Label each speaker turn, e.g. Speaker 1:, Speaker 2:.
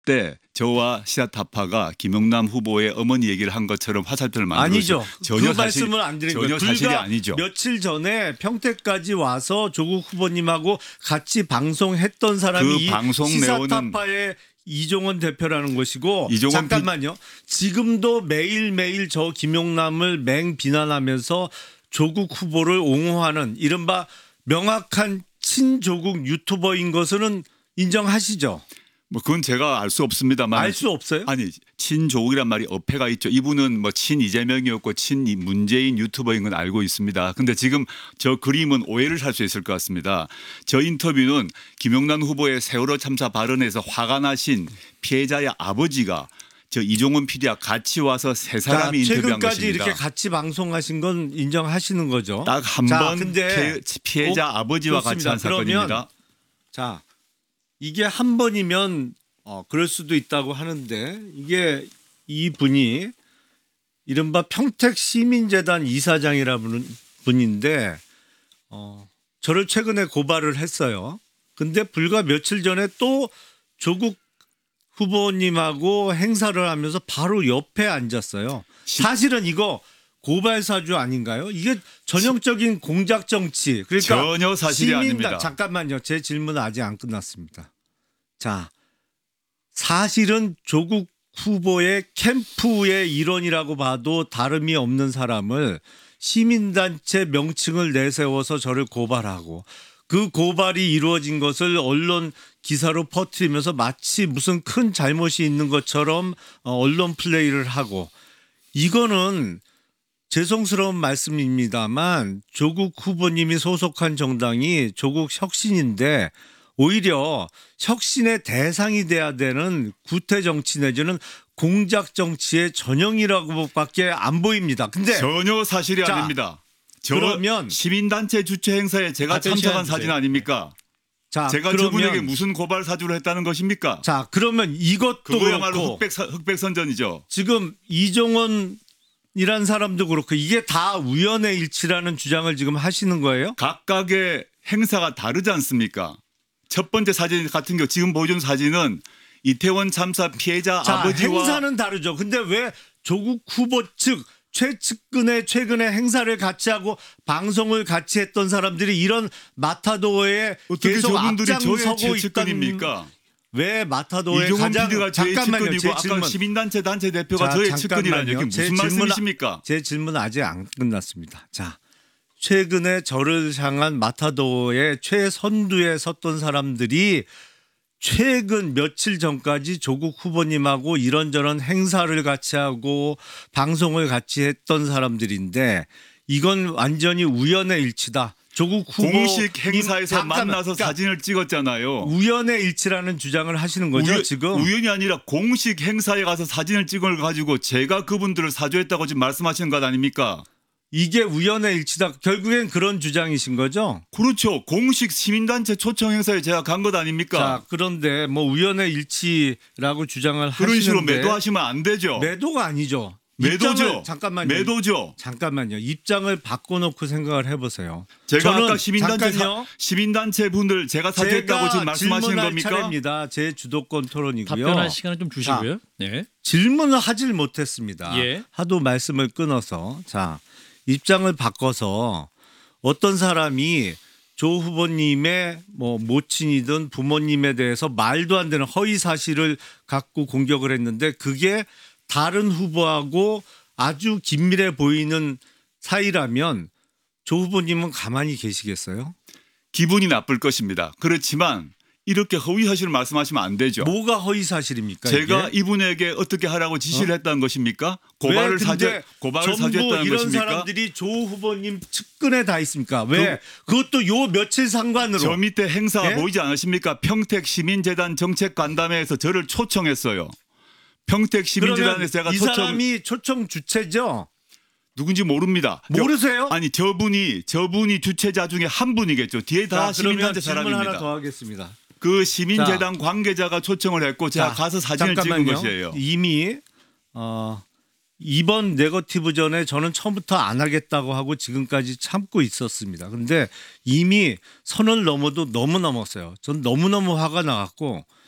Speaker 1: 때 저와 시사타파가 김영남 후보의 어머니 얘기를 한 것처럼 화살표를 만들었어요.
Speaker 2: 아니죠.
Speaker 1: 전혀
Speaker 2: 그 말씀을 안 드린 거예요.
Speaker 1: 전혀 사실이
Speaker 2: 불과
Speaker 1: 아니죠.
Speaker 2: 며칠 전에 평택까지 와서 조국 후보님하고 같이 방송했던 사람이
Speaker 1: 그 방송 내용은
Speaker 2: 시사타파의 이종원 대표라는 것이고
Speaker 1: 이종원
Speaker 2: 잠깐만요. 지금도 매일매일 저 김용남을 맹비난하면서 조국 후보를 옹호하는 이른바 명확한 친조국 유튜버인 것은 인정하시죠?
Speaker 1: 뭐 그건 제가 알 수 없습니다만
Speaker 2: 알 수 없어요?
Speaker 1: 아니 친조국이란 말이 어폐가 있죠. 이분은 뭐 친 이재명이었고 친 문재인 유튜버인 건 알고 있습니다. 근데 지금 저 그림은 오해를 살 수 있을 것 같습니다. 저 인터뷰는 김영남 후보의 세월호 참사 발언에서 화가 나신 피해자의 아버지가 저 이종원 PD와 같이 와서 세 사람이 인터뷰한
Speaker 2: 최근까지
Speaker 1: 것입니다.
Speaker 2: 이렇게 같이 방송하신 건 인정하시는 거죠?
Speaker 1: 딱 한 번 피해자 아버지와 같이
Speaker 2: 좋습니다.
Speaker 1: 한 사건입니다.
Speaker 2: 자, 이게 한 번이면 그럴 수도 있다고 하는데 이게 이분이 이른바 평택시민재단 이사장이라는 분인데 저를 최근에 고발을 했어요. 근데 불과 며칠 전에 또 조국 후보님하고 행사를 하면서 바로 옆에 앉았어요. 사실은 이거 고발 사주 아닌가요? 이게 전형적인 공작 정치. 그러니까
Speaker 1: 전혀 사실이 아닙니다.
Speaker 2: 잠깐만요. 제 질문은 아직 안 끝났습니다. 자, 사실은 조국 후보의 캠프의 일원이라고 봐도 다름이 없는 사람을 시민단체 명칭을 내세워서 저를 고발하고 그 고발이 이루어진 것을 언론 기사로 퍼뜨리면서 마치 무슨 큰 잘못이 있는 것처럼 언론 플레이를 하고 이거는 죄송스러운 말씀입니다만 조국 후보님이 소속한 정당이 조국 혁신인데 오히려 혁신의 대상이 돼야 되는 구태 정치 내지는 공작 정치의 전형이라고밖에 안 보입니다. 근데
Speaker 1: 전혀 사실이 아닙니다.
Speaker 2: 그러면
Speaker 1: 시민단체 주최 행사에 제가 참석한 사진 아닙니까?
Speaker 2: 자,
Speaker 1: 제가
Speaker 2: 그러면,
Speaker 1: 저분에게 무슨 고발 사주를 했다는 것입니까?
Speaker 2: 자, 그러면 이것도
Speaker 1: 그거야말로
Speaker 2: 그렇고
Speaker 1: 흑백선전이죠.
Speaker 2: 지금 이종원이란 사람도 그렇고 이게 다 우연의 일치라는 주장을 지금 하시는 거예요?
Speaker 1: 각각의 행사가 다르지 않습니까? 첫 번째 사진 같은 경우 지금 보여준 사진은 이태원 참사 피해자
Speaker 2: 자,
Speaker 1: 아버지와
Speaker 2: 행사는 다르죠. 근데 왜 조국 후보 측 최근에 행사를 같이 하고 방송을 같이 했던 사람들이 이런 마타도어에
Speaker 1: 어떻게
Speaker 2: 계속
Speaker 1: 저분들이 저의
Speaker 2: 앞장서고 있던
Speaker 1: 최측근입니까?
Speaker 2: 왜 마타도어에
Speaker 1: 이종원
Speaker 2: 가장
Speaker 1: PD가 저의
Speaker 2: 잠깐만요.
Speaker 1: 측근이고 아까 시민단체 단체 대표가
Speaker 2: 자,
Speaker 1: 저의 측근이라뇨. 이게
Speaker 2: 제
Speaker 1: 무슨 말씀이십니까?
Speaker 2: 제 질문 아직 안 끝났습니다. 자, 최근에 저를 향한 마타도어의 최선두에 섰던 사람들이 최근 며칠 전까지 조국 후보님하고 이런저런 행사를 같이 하고 방송을 같이 했던 사람들인데 이건 완전히 우연의 일치다. 조국 후보
Speaker 1: 공식 행사에서 만나서 사진을 찍었잖아요.
Speaker 2: 우연의 일치라는 주장을 하시는 거죠, 지금?
Speaker 1: 우연이 아니라 공식 행사에 가서 사진을 찍어 가지고 제가 그분들을 사주했다고 지금 말씀하시는 것 아닙니까?
Speaker 2: 이게 우연의 일치다. 결국엔 그런 주장이신 거죠?
Speaker 1: 그렇죠. 공식 시민단체 초청 행사에 제가 간 것 아닙니까?
Speaker 2: 자, 그런데 뭐 우연의 일치라고 주장을
Speaker 1: 그런 식으로
Speaker 2: 하시는데
Speaker 1: 매도하시면 안 되죠.
Speaker 2: 매도가 아니죠.
Speaker 1: 매도죠.
Speaker 2: 잠깐만요.
Speaker 1: 매도죠.
Speaker 2: 잠깐만요. 입장을 바꿔놓고 생각을 해보세요.
Speaker 1: 제가
Speaker 2: 저는
Speaker 1: 아까 시민단체 분들 제가 사주했다고 지금 말씀하시는 겁니까?
Speaker 2: 차례입니다. 제 주도권 토론이고요.
Speaker 3: 답변할 시간을 좀 주시고요. 네.
Speaker 2: 질문을 하질 못했습니다.
Speaker 3: 예.
Speaker 2: 하도 말씀을 끊어서. 자, 입장을 바꿔서 어떤 사람이 조 후보님의 뭐 모친이든 부모님에 대해서 말도 안 되는 허위 사실을 갖고 공격을 했는데 그게 다른 후보하고 아주 긴밀해 보이는 사이라면 조 후보님은 가만히 계시겠어요?
Speaker 1: 기분이 나쁠 것입니다. 그렇지만 이렇게 허위 사실을 말씀하시면 안 되죠.
Speaker 2: 뭐가 허위 사실입니까?
Speaker 1: 제가
Speaker 2: 이게?
Speaker 1: 이분에게 어떻게 하라고 지시를 했다는 것입니까?
Speaker 2: 고발을
Speaker 1: 사주했다는
Speaker 2: 이런
Speaker 1: 것입니까?
Speaker 2: 사람들이 조 후보님 측근에 다 있습니까? 왜? 그것도 요 며칠 상관으로.
Speaker 1: 저 밑에 행사가
Speaker 2: 예?
Speaker 1: 보이지 않으십니까? 평택시민재단 정책간담회에서 저를 초청했어요. 평택시민재단에서 제가
Speaker 2: 이 사람이 초청 주체죠?
Speaker 1: 누군지 모릅니다.
Speaker 2: 모르세요?
Speaker 1: 아니 저분이 주최자 중에 한 분이겠죠. 뒤에 다 시민단체
Speaker 2: 질문
Speaker 1: 사람입니다.
Speaker 2: 하나 더 하겠습니다.
Speaker 1: 그 시민재단 관계자가 초청을 했고 제가 가서 사진을 찍은 것이에요.
Speaker 2: 이미 이번 네거티브 전에 저는 처음부터 안 하겠다고 하고 지금까지 참고 있었습니다. 그런데 이미 선을 넘어도 너무 넘었어요. 전 너무너무 화가 나갖고